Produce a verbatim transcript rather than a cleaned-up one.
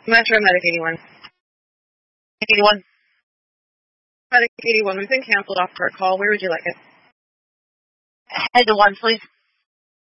Metro Medic eighty-one. eighty-one. Medic eighty-one, we've been canceled off for a call. Where would you like it? Head to one, please.